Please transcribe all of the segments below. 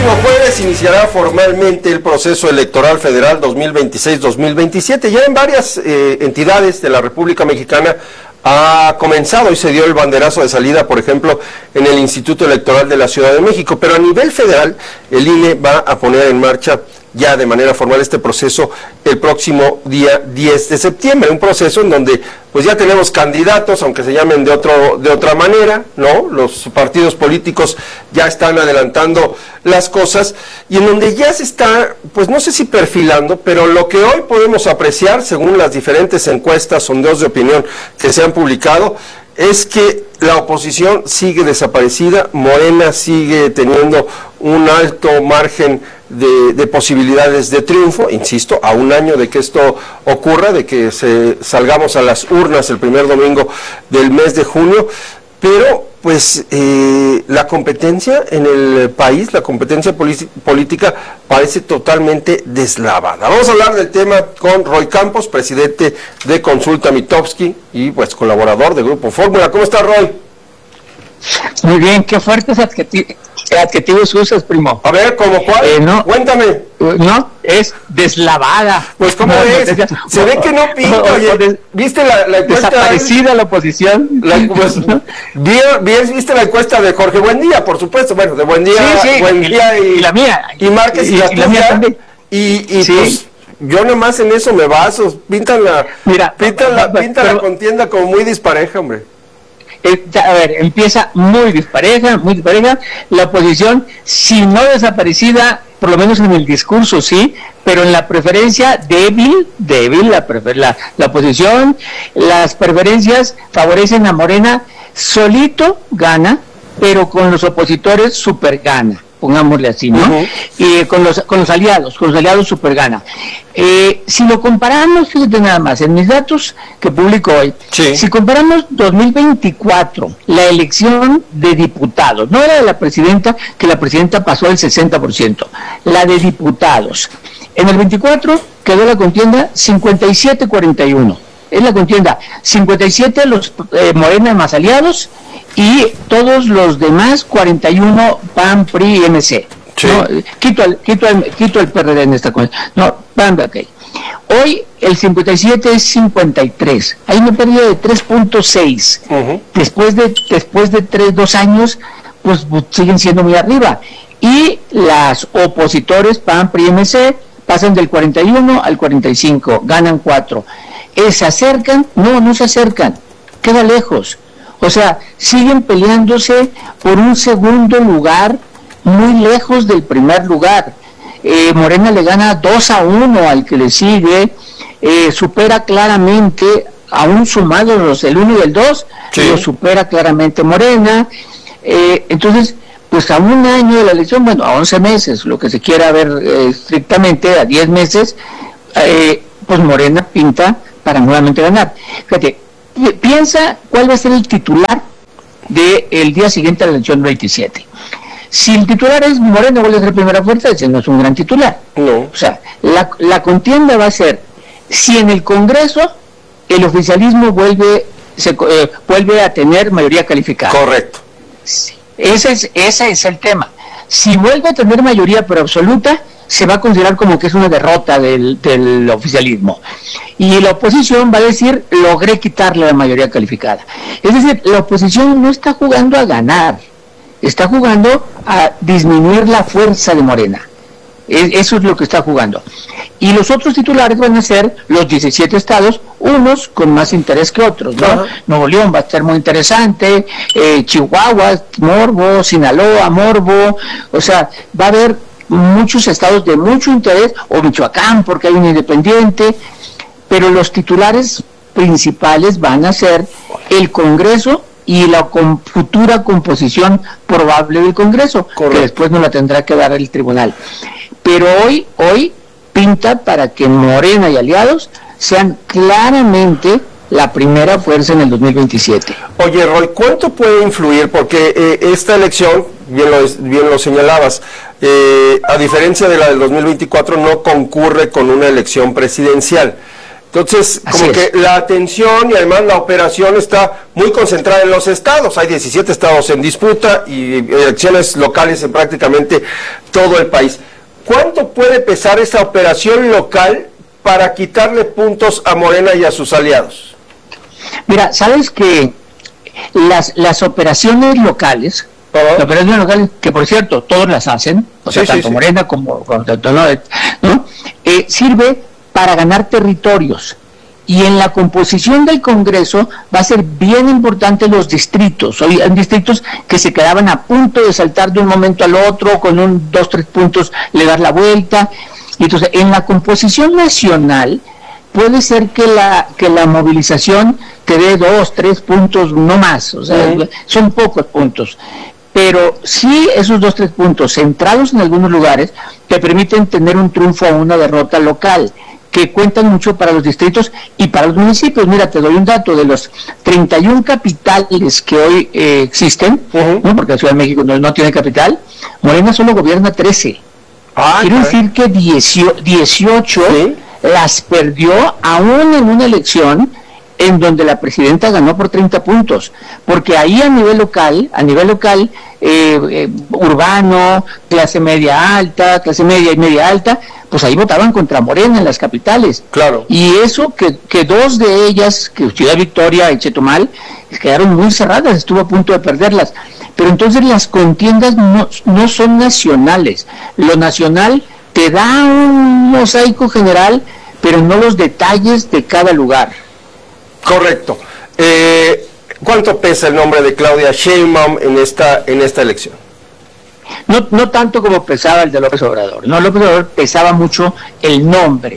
próximo jueves iniciará formalmente el proceso electoral federal 2026-2027. Ya en varias entidades de la República Mexicana ha comenzado y se dio el banderazo de salida, por ejemplo, en el Instituto Electoral de la Ciudad de México. Pero a nivel federal, el INE va a poner en marcha ya de manera formal este proceso el próximo día 10 de septiembre, un proceso en donde pues ya tenemos candidatos, aunque se llamen de otra manera, ¿no? Los partidos políticos ya están adelantando las cosas y en donde ya se está, pues no sé si perfilando, pero lo que hoy podemos apreciar, según las diferentes encuestas, sondeos de opinión que se han publicado, es que la oposición sigue desaparecida, Morena sigue teniendo un alto margen de posibilidades de triunfo, insisto, a un año de que esto ocurra, de que salgamos a las urnas el primer domingo del mes de junio, pero pues la competencia en el país, la competencia política parece totalmente deslavada. Vamos a hablar del tema con Roy Campos, presidente de Consulta Mitofsky y pues colaborador de Grupo Fórmula. ¿Cómo está, Roy? Muy bien, qué fuertes adjetivos usas, primo. A ver, ¿cómo cuál? No, cuéntame. No, es deslavada. Pues ¿cómo es? Se ve que no pinta. Oye, ¿viste la encuesta? Desaparecida la oposición. ¿Viste la encuesta de Jorge Buendía? Por supuesto, bueno, de Buendía, sí, Buendía y la mía. Y Márquez y la mía también. Y sí. Pues yo nomás en eso me baso. Pintan la contienda como muy dispareja, hombre. A ver, empieza muy dispareja, la oposición, si no desaparecida, por lo menos en el discurso, sí, pero en la preferencia débil, la oposición, las preferencias favorecen a Morena, solito gana, pero con los opositores super gana, pongámosle así, ¿no? Uh-huh. Y con los aliados super gana. Si lo comparamos, fíjate nada más, en mis datos que publico hoy, sí. Si comparamos 2024, la elección de diputados, no era de la presidenta, que la presidenta pasó el 60%, la de diputados. En el 24 quedó la contienda 57-41. Es la contienda 57 los Morena más aliados y todos los demás 41 PAN, PRI y MC. Sí. No, quito el PRD en esta cosa. No, PAN, ok. Hoy el 57 es 53. Hay una pérdida de 3.6. Uh-huh. Después de 2 años, pues siguen siendo muy arriba. Y las opositores PAN, PRI y MC pasan del 41 al 45, ganan 4. ¿Se acercan? No se acercan, queda lejos. O sea, siguen peleándose por un segundo lugar muy lejos del primer lugar. Morena le gana 2-1 al que le sigue, supera claramente, aún sumados el 1 y el 2, sí. Lo supera claramente Morena. Entonces, pues a un año de la elección, bueno, a 11 meses, lo que se quiera ver estrictamente, a 10 meses, pues Morena pinta para nuevamente ganar. Fíjate, piensa cuál va a ser el titular del día siguiente a la elección 27. Si el titular es Morena vuelve a ser primera fuerza, ese no es un gran titular. No. O sea, la contienda va a ser si en el Congreso el oficialismo vuelve a tener mayoría calificada. Correcto. Sí. Ese es el tema. Si vuelve a tener mayoría pero absoluta, se va a considerar como que es una derrota del oficialismo. Y la oposición va a decir, logré quitarle la mayoría calificada. Es decir, la oposición no está jugando a ganar, está jugando a disminuir la fuerza de Morena. Eso es lo que está jugando. Y los otros titulares van a ser los 17 estados, unos con más interés que otros, ¿no? Uh-huh. Nuevo León va a estar muy interesante, Chihuahua, Morbo, Sinaloa, Morbo, o sea, va a haber muchos estados de mucho interés, o Michoacán, porque hay un independiente, pero los titulares principales van a ser el Congreso y la futura composición probable del Congreso, correcto, que después no la tendrá que dar el tribunal. Pero hoy pinta para que Morena y aliados sean claramente la primera fuerza en el 2027. Oye, Roy, ¿cuánto puede influir? Porque esta elección, bien lo señalabas, a diferencia de la del 2024, no concurre con una elección presidencial. Entonces, como que la atención y además la operación está muy concentrada en los estados. Hay 17 estados en disputa y elecciones locales en prácticamente todo el país. ¿Cuánto puede pesar esta operación local para quitarle puntos a Morena y a sus aliados? Mira, sabes que las operaciones locales, que por cierto todos las hacen, o sea, tanto Morena como ¿no? Sirve para ganar territorios, y en la composición del Congreso va a ser bien importante los distritos. Hoy hay distritos que se quedaban a punto de saltar de un momento al otro, con 2-3 puntos le das la vuelta, y entonces en la composición nacional puede ser que la movilización te dé 2-3 puntos, no más, o sea, son pocos puntos, pero sí esos 2-3 puntos centrados en algunos lugares te permiten tener un triunfo o una derrota local, que cuentan mucho para los distritos y para los municipios. Mira, te doy un dato: de los 31 capitales que hoy existen, ¿no? Porque la Ciudad de México no tiene capital, Morena solo gobierna 13. Quiere decir que 18 las perdió aún en una elección en donde la presidenta ganó por 30 puntos, porque ahí a nivel local, urbano, clase media y media alta, pues ahí votaban contra Morena en las capitales. Claro. Y eso que dos de ellas, que Ciudad Victoria y Chetumal, quedaron muy cerradas, estuvo a punto de perderlas. Pero entonces las contiendas no son nacionales. Lo nacional te da un mosaico general, pero no los detalles de cada lugar. Correcto. ¿Cuánto pesa el nombre de Claudia Sheinbaum en esta elección? No tanto como pesaba el de López Obrador. No, López Obrador pesaba mucho el nombre.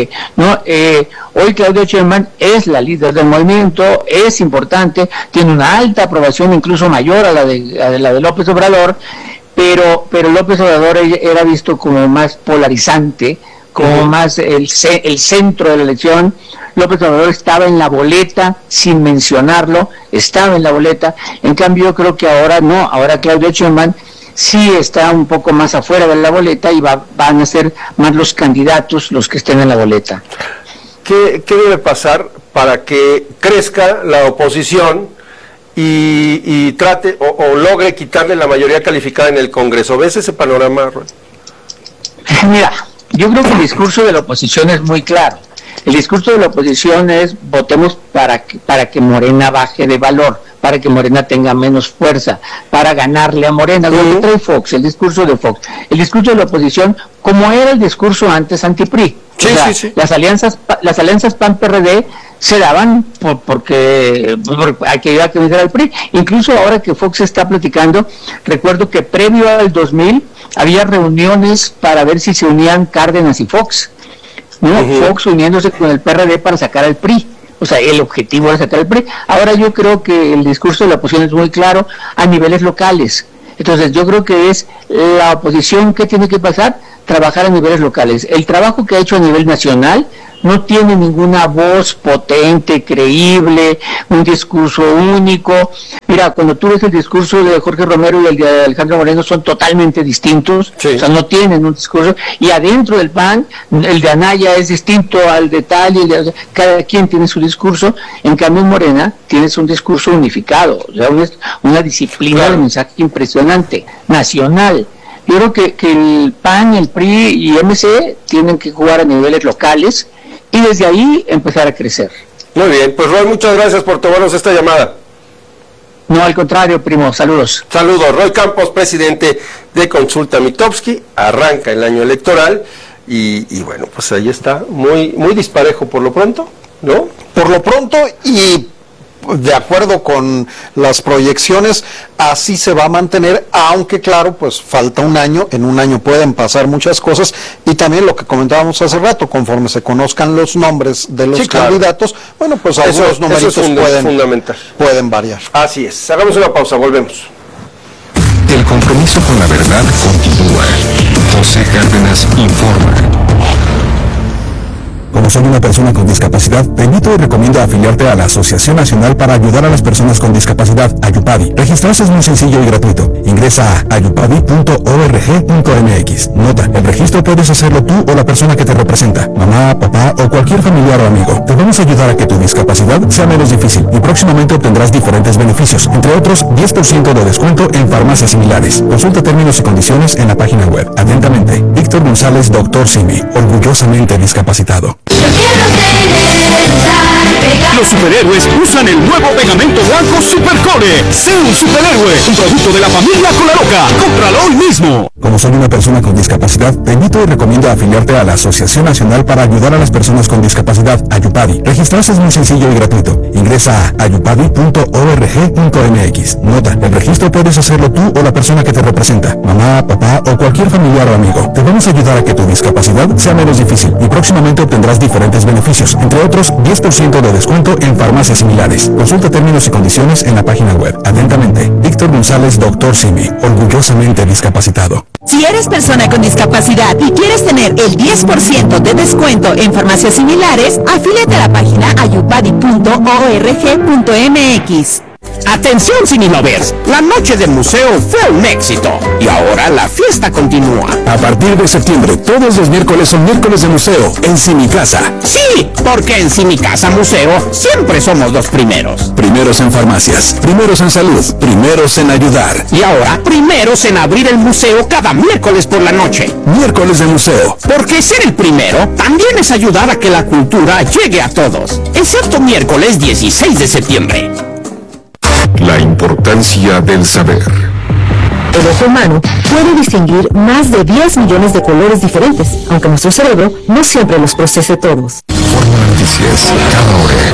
Hoy Claudia Sheinbaum es la líder del movimiento, es importante, tiene una alta aprobación, incluso mayor a la de López Obrador, pero López Obrador era visto como más polarizante, como más el centro de la elección. López Obrador estaba en la boleta, sin mencionarlo, estaba en la boleta. En cambio, yo creo que ahora no, ahora Claudia Sheinbaum sí está un poco más afuera de la boleta y van a ser más los candidatos los que estén en la boleta. ¿Qué debe pasar para que crezca la oposición y trate o logre quitarle la mayoría calificada en el Congreso? ¿Ves ese panorama, Roy? Mira, yo creo que el discurso de la oposición es muy claro. El discurso de la oposición es: votemos para que Morena baje de valor, para que Morena tenga menos fuerza, para ganarle a Morena. Lo que trae Fox, el discurso de Fox. El discurso de la oposición, como era el discurso antes anti-PRI. Sí. Las alianzas PAN-PRD se daban porque hay que vencer al PRI. Incluso ahora que Fox está platicando, recuerdo que previo al 2000 había reuniones para ver si se unían Cárdenas y Fox, ¿no? Fox uniéndose con el PRD para sacar al PRI. O sea, el objetivo era sacar al PRI. Ahora yo creo que el discurso de la oposición es muy claro a niveles locales. Entonces yo creo que es la oposición que tiene que pasar, trabajar a niveles locales. El trabajo que ha hecho a nivel nacional no tiene ninguna voz potente, creíble, un discurso único. Mira, cuando tú ves el discurso de Jorge Romero y el de Alejandro Moreno, son totalmente distintos, o sea, no tienen un discurso, y adentro del PAN, el de Anaya es distinto al de tal, cada quien tiene su discurso. En cambio en Morena tienes un discurso unificado, o sea, una disciplina de mensaje impresionante, nacional. Yo creo que el PAN, el PRI y MC tienen que jugar a niveles locales y desde ahí empezar a crecer. Muy bien, pues Roy, muchas gracias por tomarnos esta llamada. No, al contrario, primo, saludos. Saludos, Roy Campos, presidente de Consulta Mitofsky. Arranca el año electoral y bueno, pues ahí está, muy disparejo por lo pronto, ¿no? Por lo pronto, y de acuerdo con las proyecciones, así se va a mantener, aunque claro, pues falta un año, en un año pueden pasar muchas cosas, y también lo que comentábamos hace rato, conforme se conozcan los nombres de los candidatos, bueno, pues algunos numeritos pueden variar. Así es, hagamos una pausa, volvemos. El compromiso con la verdad continúa. José Cárdenas informa. Como soy una persona con discapacidad, te invito y recomiendo afiliarte a la Asociación Nacional para Ayudar a las Personas con Discapacidad, Ayupadi. Registrarse es muy sencillo y gratuito. Ingresa a ayupadi.org.mx. Nota, el registro puedes hacerlo tú o la persona que te representa, mamá, papá o cualquier familiar o amigo. Te vamos a ayudar a que tu discapacidad sea menos difícil y próximamente obtendrás diferentes beneficios, entre otros 10% de descuento en farmacias similares. Consulta términos y condiciones en la página web. Atentamente, Víctor González, Dr. Simi, orgullosamente discapacitado. Los superhéroes usan el nuevo pegamento blanco Supercore. Sé un superhéroe, un producto de la familia Colaroca. Cómpralo hoy mismo. Como soy una persona con discapacidad, te invito y recomiendo afiliarte a la Asociación Nacional para Ayudar a las Personas con Discapacidad, Ayupadi. Registrarse es muy sencillo y gratuito. Ingresa a ayupadi.org.mx. Nota, el registro puedes hacerlo tú o la persona que te representa, mamá, papá o cualquier familiar o amigo. Te vamos a ayudar a que tu discapacidad sea menos difícil y próximamente obtendrás diferentes beneficios, entre otros 10% de descuento en farmacias similares. Consulta términos y condiciones en la página web. Atentamente, Víctor González, Dr. Simi, orgullosamente discapacitado. Si eres persona con discapacidad y quieres tener el 10% de descuento en farmacias similares, afíliate a la página ayupadi.org.mx. Atención Cinelovers, la noche del museo fue un éxito y ahora la fiesta continúa. A partir de septiembre, todos los miércoles son miércoles de museo en Cinicasa. Sí, porque en Cinicasa Museo siempre somos los primeros. Primeros en farmacias, primeros en salud, primeros en ayudar. Y ahora, primeros en abrir el museo cada miércoles por la noche. Miércoles de museo. Porque ser el primero también es ayudar a que la cultura llegue a todos. Excepto miércoles 16 de septiembre. La importancia del saber. El ojo humano puede distinguir más de 10 millones de colores diferentes, aunque nuestro cerebro no siempre los procese todos. Informa Noticias cada hora.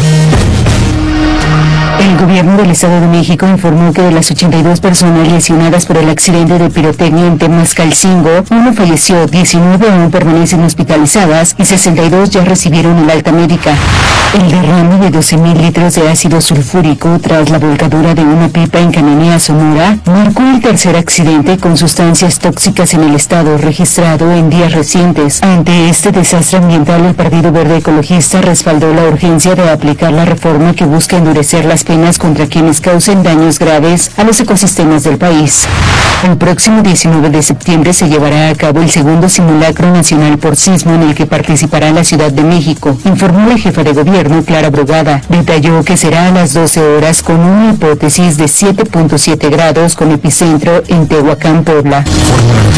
El gobierno del Estado de México informó que de las 82 personas lesionadas por el accidente de pirotecnia en Temascalcingo, 1 falleció, 19 aún permanecen hospitalizadas y 62 ya recibieron el alta médica. El derrame de 12.000 litros de ácido sulfúrico tras la volcadura de una pipa en Cananea, Sonora, marcó el tercer accidente con sustancias tóxicas en el estado registrado en días recientes. Ante este desastre ambiental, el Partido Verde Ecologista respaldó la urgencia de aplicar la reforma que busca endurecer las penas contra quienes causen daños graves a los ecosistemas del país. El próximo 19 de septiembre se llevará a cabo el segundo simulacro nacional por sismo en el que participará la Ciudad de México, informó la jefa de gobierno, Clara Brugada. Detalló que será a las 12 horas con una hipótesis de 7.7 grados con epicentro en Tehuacán, Puebla.